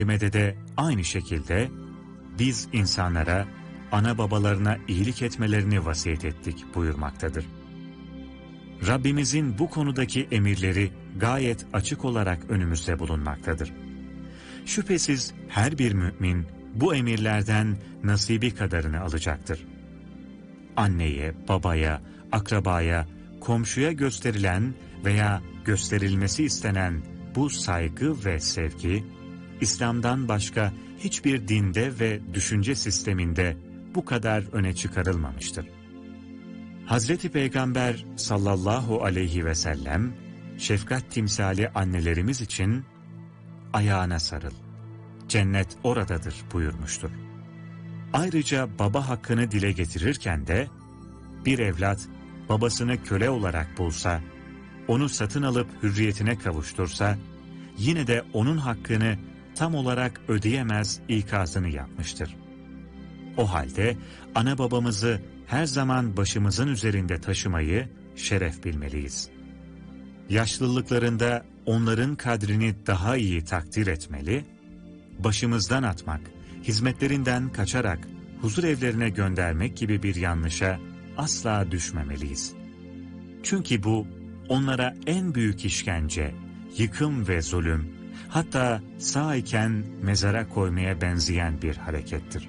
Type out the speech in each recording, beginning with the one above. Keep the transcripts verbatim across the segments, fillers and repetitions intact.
kerimede de aynı şekilde biz insanlara ana babalarına iyilik etmelerini vasiyet ettik buyurmaktadır. Rabbimizin bu konudaki emirleri gayet açık olarak önümüzde bulunmaktadır. Şüphesiz her bir mümin bu emirlerden nasibi kadarını alacaktır. Anneye, babaya, akrabaya, komşuya gösterilen veya gösterilmesi istenen bu saygı ve sevgi, İslam'dan başka hiçbir dinde ve düşünce sisteminde bu kadar öne çıkarılmamıştır. Hazreti Peygamber sallallahu aleyhi ve sellem, şefkat timsali annelerimiz için ayağına sarıl, cennet oradadır buyurmuştur. Ayrıca baba hakkını dile getirirken de, bir evlat babasını köle olarak bulsa, onu satın alıp hürriyetine kavuştursa, yine de onun hakkını tam olarak ödeyemez ikazını yapmıştır. O halde ana babamızı her zaman başımızın üzerinde taşımayı şeref bilmeliyiz. Yaşlılıklarında onların kadrini daha iyi takdir etmeli, başımızdan atmak, hizmetlerinden kaçarak huzur evlerine göndermek gibi bir yanlışa asla düşmemeliyiz. Çünkü bu onlara en büyük işkence, yıkım ve zulüm, hatta sağ iken mezara koymaya benzeyen bir harekettir.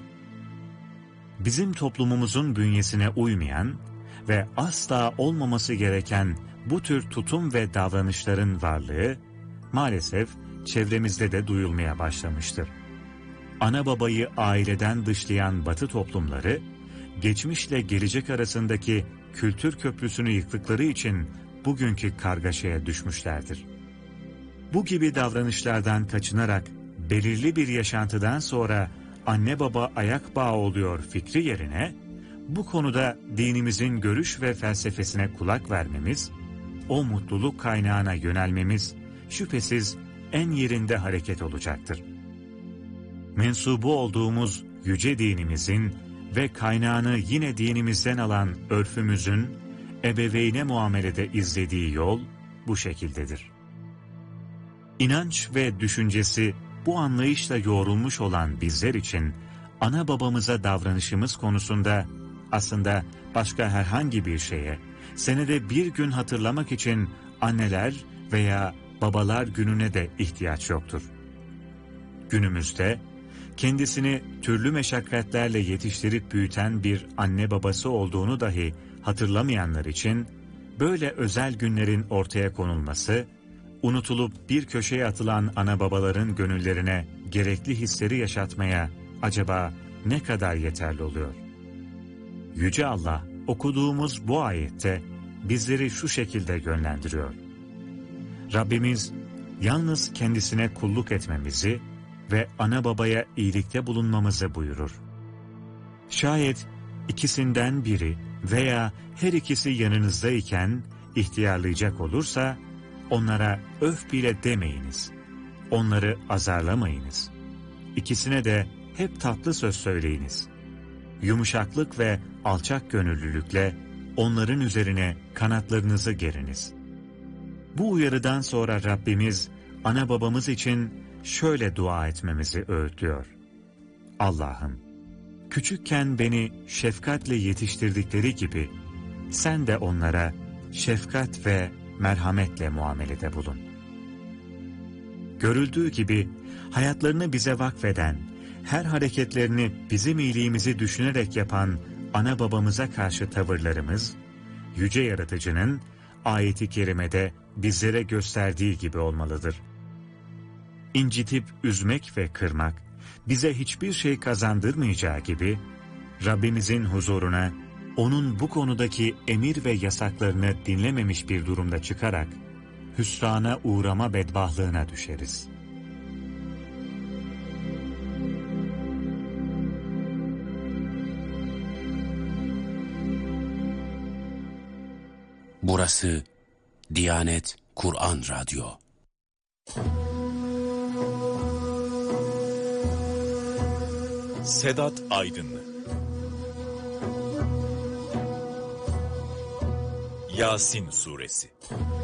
Bizim toplumumuzun bünyesine uymayan ve asla olmaması gereken bu tür tutum ve davranışların varlığı maalesef çevremizde de duyulmaya başlamıştır. Ana babayı aileden dışlayan Batı toplumları, geçmişle gelecek arasındaki kültür köprüsünü yıktıkları için bugünkü kargaşaya düşmüşlerdir. Bu gibi davranışlardan kaçınarak belirli bir yaşantıdan sonra anne baba ayak bağı oluyor fikri yerine, bu konuda dinimizin görüş ve felsefesine kulak vermemiz, o mutluluk kaynağına yönelmemiz şüphesiz en yerinde hareket olacaktır. Mensubu olduğumuz yüce dinimizin ve kaynağını yine dinimizden alan örfümüzün ebeveyne muamelede izlediği yol bu şekildedir. İnanç ve düşüncesi bu anlayışla yoğrulmuş olan bizler için ana babamıza davranışımız konusunda aslında başka herhangi bir şeye, senede bir gün hatırlamak için anneler veya babalar gününe de ihtiyaç yoktur. Günümüzde kendisini türlü meşakkatlerle yetiştirip büyüten bir anne babası olduğunu dahi hatırlamayanlar için böyle özel günlerin ortaya konulması, unutulup bir köşeye atılan ana babaların gönüllerine gerekli hisleri yaşatmaya acaba ne kadar yeterli oluyor? Yüce Allah okuduğumuz bu ayette bizleri şu şekilde yönlendiriyor. Rabbimiz yalnız kendisine kulluk etmemizi ve ana babaya iyilikte bulunmamızı buyurur. Şayet ikisinden biri veya her ikisi yanınızdayken ihtiyarlayacak olursa, onlara öf bile demeyiniz. Onları azarlamayınız. İkisine de hep tatlı söz söyleyiniz. Yumuşaklık ve alçak gönüllülükle onların üzerine kanatlarınızı geriniz. Bu uyarıdan sonra Rabbimiz ana babamız için şöyle dua etmemizi öğütlüyor. Allah'ım, küçükken beni şefkatle yetiştirdikleri gibi sen de onlara şefkat ve merhametle muamelede bulun. Görüldüğü gibi hayatlarını bize vakfeden, her hareketlerini bizim iyiliğimizi düşünerek yapan ana babamıza karşı tavırlarımız, Yüce Yaratıcı'nın ayeti kerimede bizlere gösterdiği gibi olmalıdır. İncitip üzmek ve kırmak, bize hiçbir şey kazandırmayacağı gibi, Rabbimizin huzuruna, onun bu konudaki emir ve yasaklarını dinlememiş bir durumda çıkarak, hüsrana uğrama bedbahlığına düşeriz. Burası Diyanet Kur'an Radyo. Sedat Aydınlı Yasin Suresi